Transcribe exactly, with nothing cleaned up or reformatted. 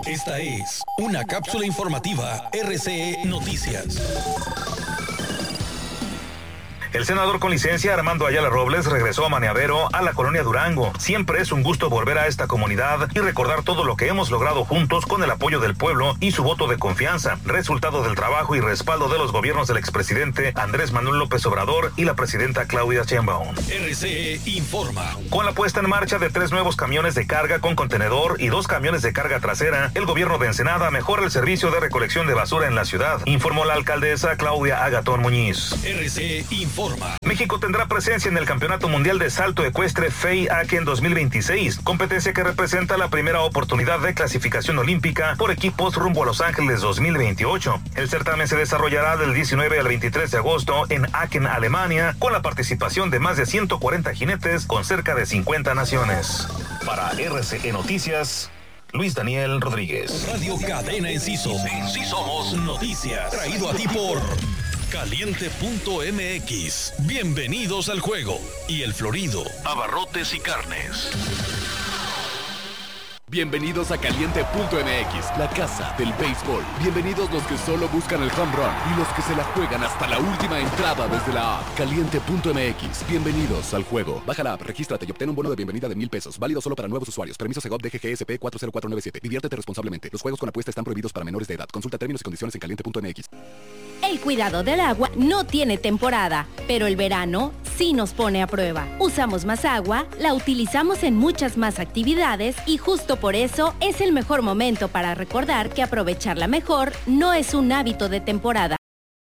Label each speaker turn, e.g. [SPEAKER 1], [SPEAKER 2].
[SPEAKER 1] Esta es una cápsula informativa R C E Noticias.
[SPEAKER 2] El senador con licencia Armando Ayala Robles regresó a Maniavero, a la colonia Durango. Siempre es un gusto volver a esta comunidad y recordar todo lo que hemos logrado juntos con el apoyo del pueblo y su voto de confianza, resultado del trabajo y respaldo de los gobiernos del expresidente Andrés Manuel López Obrador y la presidenta Claudia Sheinbaum.
[SPEAKER 1] R C E informa.
[SPEAKER 2] Con la puesta en marcha de tres nuevos camiones de carga con contenedor y dos camiones de carga trasera, el gobierno de Ensenada mejora el servicio de recolección de basura en la ciudad, informó la alcaldesa Claudia Agatón Muñiz.
[SPEAKER 1] R C E informa.
[SPEAKER 2] México tendrá presencia en el Campeonato Mundial de Salto Ecuestre F E I A C en dos mil veintiséis, competencia que representa la primera oportunidad de clasificación olímpica por equipos rumbo a Los Ángeles dos mil veintiocho. El certamen se desarrollará del diecinueve al veintitrés de agosto en Aachen, Alemania, con la participación de más de ciento cuarenta jinetes con cerca de cincuenta naciones. Para R C E Noticias, Luis Daniel Rodríguez.
[SPEAKER 1] Radio Cadena Enciso. En sí somos noticias. Traído a ti por Caliente punto M X. Bienvenidos al juego. Y El Florido, abarrotes y carnes.
[SPEAKER 3] Bienvenidos a Caliente punto M X, la casa del béisbol. Bienvenidos los que solo buscan el home run y los que se la juegan hasta la última entrada desde la app. Caliente punto M X. Bienvenidos al juego. Baja la app, regístrate y obtén un bono de bienvenida de mil pesos. Válido solo para nuevos usuarios. Permiso Segov D G G S P cuatro cero cuatro nueve siete. Diviértete responsablemente. Los juegos con apuesta están prohibidos para menores de edad. Consulta términos y condiciones en Caliente punto M X.
[SPEAKER 4] El cuidado del agua no tiene temporada, pero el verano sí nos pone a prueba. Usamos más agua, la utilizamos en muchas más actividades y justo por eso es el mejor momento para recordar que aprovecharla mejor no es un hábito de temporada.